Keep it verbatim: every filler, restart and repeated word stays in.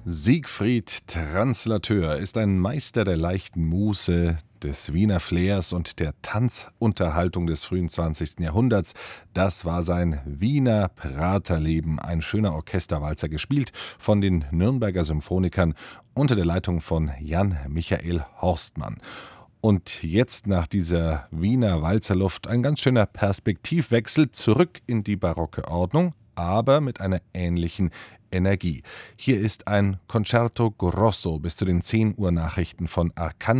Siegfried Translateur ist ein Meister der leichten Muße, des Wiener Flairs und der Tanzunterhaltung des frühen zwanzigsten Jahrhunderts. Das war sein Wiener Praterleben, ein schöner Orchesterwalzer, gespielt von den Nürnberger Symphonikern unter der Leitung von Jan Michael Horstmann. Und jetzt nach dieser Wiener Walzerluft ein ganz schöner Perspektivwechsel zurück in die barocke Ordnung, aber mit einer ähnlichen Energie. Hier ist ein Concerto Grosso bis zu den zehn Uhr Nachrichten von Arcangelo